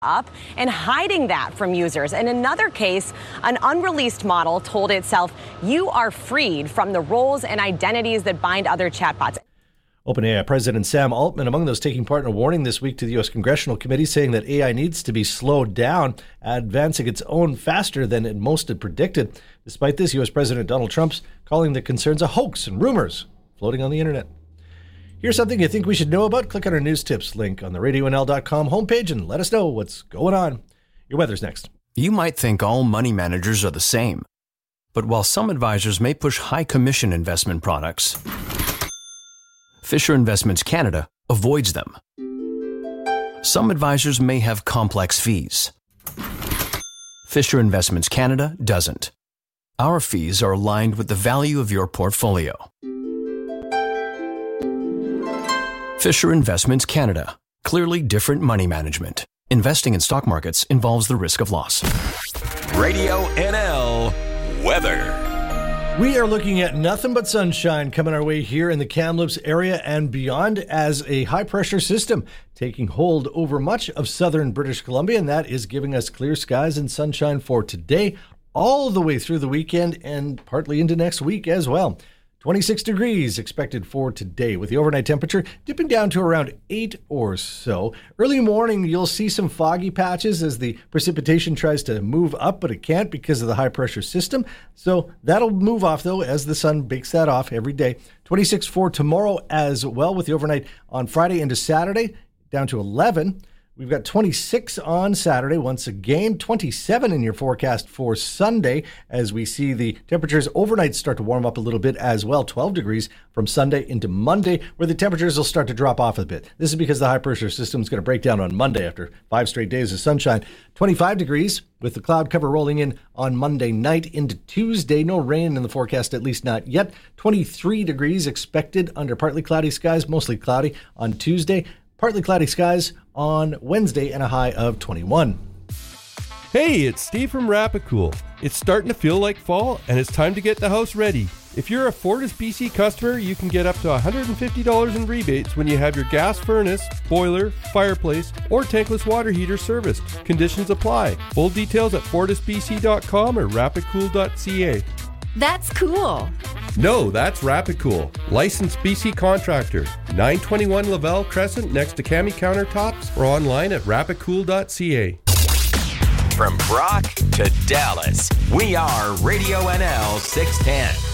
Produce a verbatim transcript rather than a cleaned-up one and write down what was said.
up and hiding that from users. In another case, an unreleased model told itself, you are freed from the roles and identities that bind other chatbots. OpenAI President Sam Altman among those taking part in a warning this week to the U S Congressional Committee saying that A I needs to be slowed down, advancing its own faster than it most had predicted. Despite this, U S President Donald Trump's calling the concerns a hoax and rumors floating on the internet. Here's something you think we should know about. Click on our news tips link on the radio n l dot com homepage and let us know what's going on. Your weather's next. You might think all money managers are the same. But while some advisors may push high commission investment products, Fisher Investments Canada avoids them. Some advisors may have complex fees. Fisher Investments Canada doesn't. Our fees are aligned with the value of your portfolio. Fisher Investments Canada. Clearly different money management. Investing in stock markets involves the risk of loss. Radio N L weather. We are looking at nothing but sunshine coming our way here in the Kamloops area and beyond as a high-pressure system taking hold over much of southern British Columbia, and that is giving us clear skies and sunshine for today, all the way through the weekend and partly into next week as well. twenty-six degrees expected for today, with the overnight temperature dipping down to around eight or so. Early morning, you'll see some foggy patches as the precipitation tries to move up, but it can't because of the high-pressure system. So that'll move off, though, as the sun bakes that off every day. twenty-six for tomorrow as well, with the overnight on Friday into Saturday down to eleven. We've got twenty-six on Saturday once again, twenty-seven in your forecast for Sunday as we see the temperatures overnight start to warm up a little bit as well. twelve degrees from Sunday into Monday, where the temperatures will start to drop off a bit. This is because the high pressure system is going to break down on Monday after five straight days of sunshine. twenty-five degrees with the cloud cover rolling in on Monday night into Tuesday. No rain in the forecast, at least not yet. twenty-three degrees expected under partly cloudy skies, mostly cloudy on Tuesday. Partly cloudy skies on Wednesday and a high of twenty-one. Hey, it's Steve from Rapicool. It's starting to feel like fall and it's time to get the house ready. If you're a Fortis B C customer, you can get up to one hundred fifty dollars in rebates when you have your gas furnace, boiler, fireplace, or tankless water heater serviced. Conditions apply. Full details at fortis b c dot com or rapicool dot c a. That's cool. No, that's Rapicool. Licensed B C contractor. nine twenty-one Lavelle Crescent next to Cami Countertops or online at rapicool dot c a. From Brock to Dallas, we are Radio N L six ten.